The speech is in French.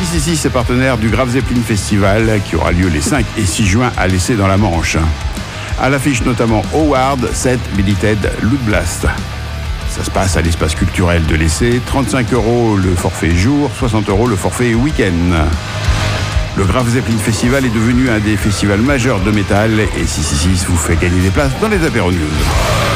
666 est partenaire du Graf Zeppelin Festival qui aura lieu les 5 et 6 juin à l'Essai dans la Manche. À l'affiche notamment Howard, Set, Billy Ted, Loot Blast. Ça se passe à l'espace culturel de l'Essai, 35 € le forfait jour, 60 € le forfait week-end. Le Graf Zeppelin Festival est devenu un des festivals majeurs de métal et 666 vous fait gagner des places dans les apéros news.